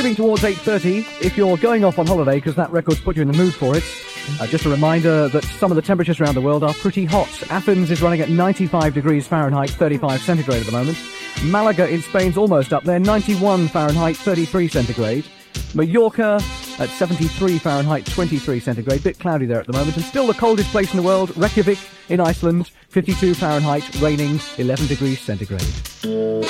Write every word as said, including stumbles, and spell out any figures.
Moving towards eight thirty, if you're going off on holiday, because that record's put you in the mood for it, uh, just a reminder that some of the temperatures around the world are pretty hot. Athens is running at ninety-five degrees Fahrenheit, thirty-five centigrade at the moment. Malaga in Spain's almost up there, ninety-one Fahrenheit, thirty-three centigrade. Mallorca at seventy-three Fahrenheit, twenty-three centigrade. Bit cloudy there at the moment. And still the coldest place in the world, Reykjavik in Iceland, fifty-two Fahrenheit, raining, eleven degrees centigrade.